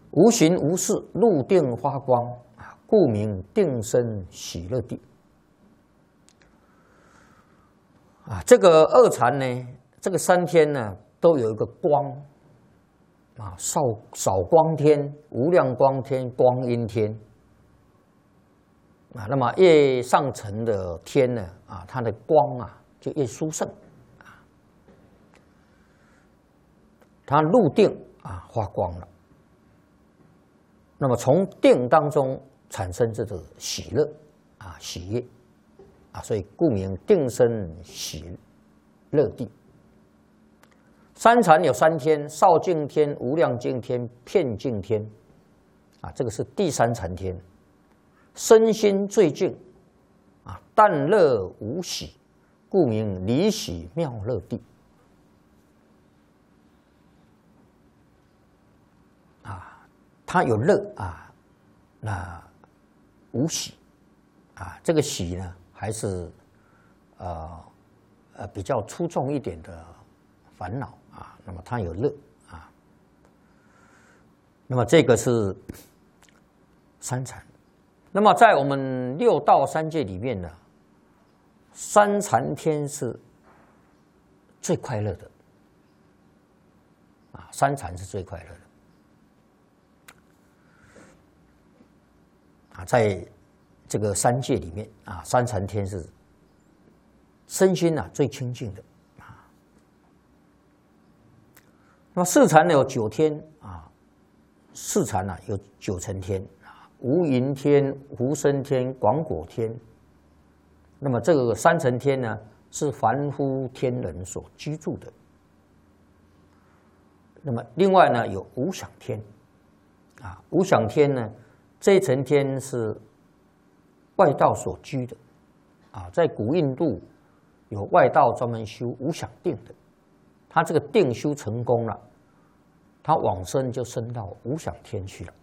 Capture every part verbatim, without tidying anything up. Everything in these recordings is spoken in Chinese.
无形无事，入定发光啊，故名定身喜乐地啊。这个二禅呢，这个三天呢，都有一个光啊，少少光天、无量光天、光阴天啊。那么越上层的天呢啊，它的光啊就越殊胜啊，它入定啊发光了。那么从定当中产生这个喜乐啊喜悦啊，所以故名定身喜乐地。三禅有三天：少净天、无量净天、遍净天啊，这个是第三禅天。身心最净啊，但乐无喜，故名离喜妙乐地。它有乐啊，那无喜啊，这个喜呢还是呃呃比较粗重一点的烦恼啊。那么它有乐啊，那么这个是三禅。那么在我们六道三界里面呢，三禅天是最快乐的啊，三禅是最快乐的。在这个三界里面啊，三禅天是身心啊最清净的啊。那么四禅呢有九天啊，四禅呢有九层天啊，无垠天、无生天、广果天。那么这个三层天呢是凡夫天人所居住的。那么另外呢有无想天啊，无想天呢。这一层天是外道所居的啊，在古印度有外道专门修无想定的，他这个定修成功了，他往生就升到无想天去了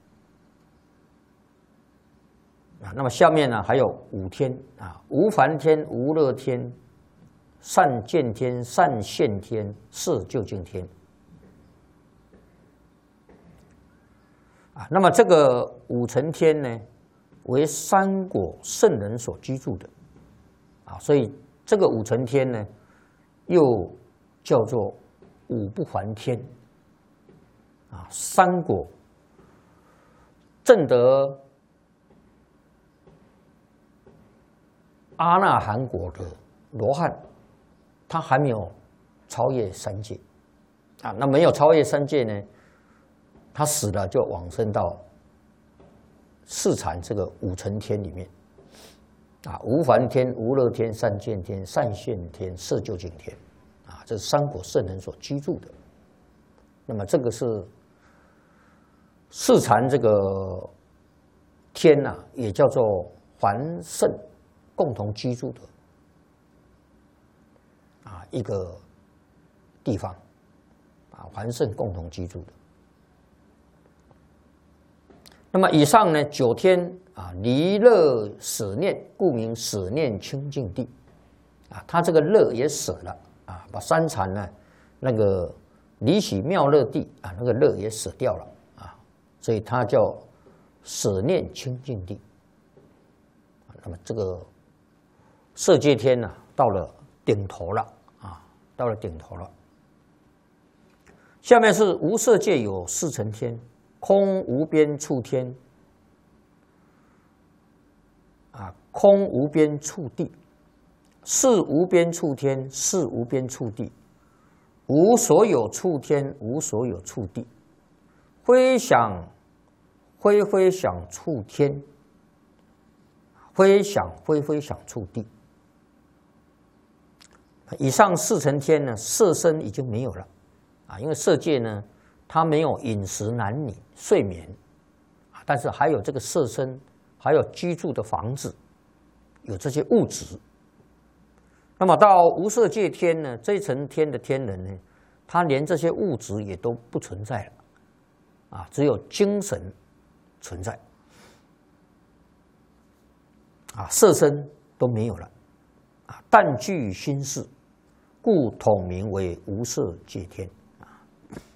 啊。那么下面呢还有五天啊，无烦天、无乐天、善见天、善现天、是究竟天。啊，那么这个五层天呢，为三果圣人所居住的，啊，所以这个五层天呢，又叫做五不还天，啊，三果证得阿那含果的罗汉，他还没有超越三界，啊，那没有超越三界呢？他死了就往生到四禅这个五层天里面，啊，无烦天、无乐天、善见天、善现天、是究竟天，啊，这是三果圣人所居住的。那么这个是四禅这个天呐、啊，也叫做凡圣共同居住的啊一个地方，啊，凡圣共同居住的。那么以上呢九天啊，离乐舍念，故名舍念清净地啊。他这个乐也舍了啊，把三禅呢那个离喜妙乐地啊，那个乐也舍掉了啊，所以它叫舍念清净地。那么这个色界天呢、啊，到了顶头了啊，到了顶头了。下面是无色界有四层天。空无边处天，啊，空无边处地，是无边处天，是无边处地，无所有处天，无所有处地，非想非非想处天，非想非非想处地。以上四层天呢，色身已经没有了啊，因为色界呢。它没有饮食男女睡眠，但是还有这个色身，还有居住的房子，有这些物质。那么到无色界天呢，这一层天的天人呢，他连这些物质也都不存在了，啊，只有精神存在，啊，色身都没有了，啊，但具心事，故统名为无色界天。